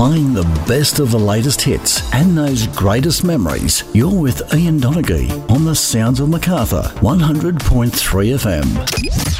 playing the best of the latest hits and those greatest memories. You're with Ian Donaghy on the Sounds of Macarthur, 100.3 FM.